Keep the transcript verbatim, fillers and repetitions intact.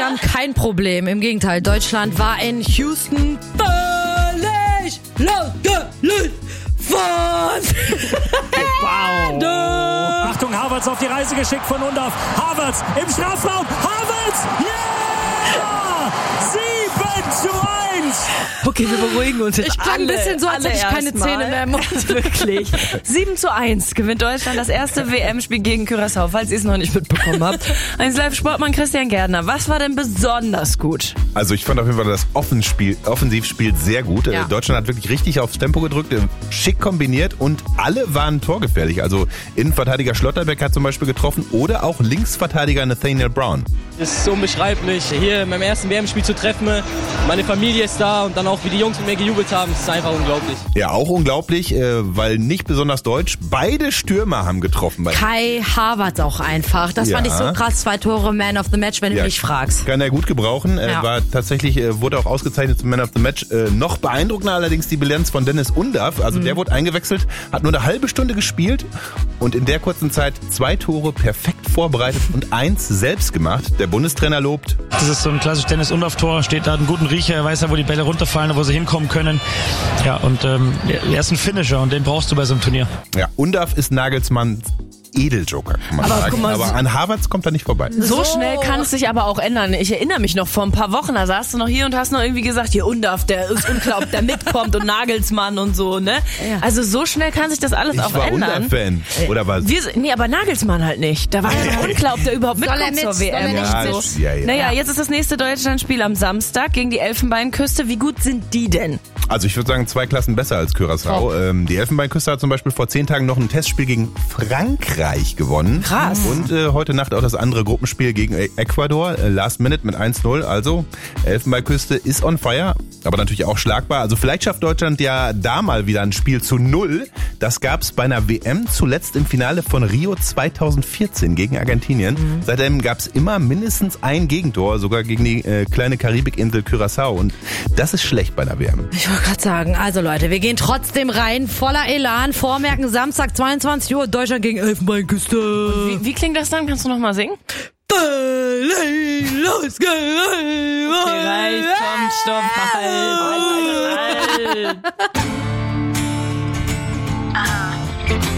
haben kein Problem. Im Gegenteil, Deutschland war in Houston völlig losgelöst von Wow. Achtung, Havertz auf die Reise geschickt von Undav. Havertz im Strafraum. Havertz! Ja! sieben zu eins! Okay, wir beruhigen uns jetzt. Ich klang ein bisschen so, als hätte ich keine Zähne mehr im Mund. Wirklich. sieben zu eins gewinnt Deutschland das erste W M-Spiel gegen Curaçao, falls ihr es noch nicht mitbekommen habt. eins Live Sportmann Christian Gärtner. Was war denn besonders gut? Also ich fand auf jeden Fall das Offenspiel, Offensivspiel sehr gut. Ja. Deutschland hat wirklich richtig aufs Tempo gedrückt, schick kombiniert und alle waren torgefährlich. Also Innenverteidiger Schlotterbeck hat zum Beispiel getroffen oder auch Linksverteidiger Nathaniel Brown. Es ist unbeschreiblich, hier in meinem ersten W M-Spiel zu treffen. Meine Familie ist da und dann auch, wie die Jungs mit mir gejubelt haben, das ist einfach unglaublich. Ja, auch unglaublich, weil nicht besonders deutsch. Beide Stürmer haben getroffen. Kai Havertz auch einfach. Das Ja. fand ich so krass. Zwei Tore, Man of the Match, wenn Ja, du mich fragst. Kann er gut gebrauchen. Ja. War tatsächlich, wurde auch ausgezeichnet zum Man of the Match. Noch beeindruckender allerdings die Bilanz von Dennis Undav. Also mhm. der wurde eingewechselt, hat nur eine halbe Stunde gespielt und in der kurzen Zeit zwei Tore perfekt vorbereitet und eins selbst gemacht. Der Bundestrainer lobt. Das ist so ein klassisches Dennis Undav-Tor. Steht da einen guten Riecher, er weiß ja, wo die Bälle runterfallen, wo sie hinkommen können. Ja, und ähm, er ist ein Finisher und den brauchst du bei so einem Turnier. Ja, Undav ist Nagelsmanns Edeljoker, kann man Aber sagen. guck mal, aber an Havertz kommt er nicht vorbei. So schnell kann es sich aber auch ändern. Ich erinnere mich noch vor ein paar Wochen, da saßt du noch hier und hast noch irgendwie gesagt, hier Undav, der ist unglaublich, der mitkommt und Nagelsmann und so, ne? Ja. Also so schnell kann sich das alles Ich auch war ändern. Undav-Fan. Oder was? Wir, nee, aber Nagelsmann halt nicht. Da war ja noch unklar, ob der überhaupt Soll er mitkommt mit? zur W Soll er M. nicht Ja, und so. das- ja, ja. Naja, jetzt ist das nächste Deutschlandspiel am Samstag gegen die Elfenbeinküste. Wie gut sind die denn? Also ich würde sagen, zwei Klassen besser als Curaçao. Ähm, die Elfenbeinküste hat zum Beispiel vor zehn Tagen noch ein Testspiel gegen Frankreich gewonnen. Krass. Und äh, heute Nacht auch das andere Gruppenspiel gegen Ecuador. Äh, Last Minute mit eins null. Also Elfenbeinküste ist on fire, aber natürlich auch schlagbar. Also vielleicht schafft Deutschland ja da mal wieder ein Spiel zu null. Das gab's bei einer W M zuletzt im Finale von Rio zweitausendvierzehn gegen Argentinien. Mhm. Seitdem gab's immer mindestens ein Gegentor, sogar gegen die äh, kleine Karibikinsel Curaçao. Und das ist schlecht bei einer W M. Ich wollte gerade sagen, also Leute, wir gehen trotzdem rein, voller Elan, vormerken, Samstag zweiundzwanzig Uhr, Deutschland gegen Elfenbeinküste. Wie, wie klingt das dann? Kannst du noch mal singen? Los geht's! Okay, reicht, komm, stopp, halt, halt, halt.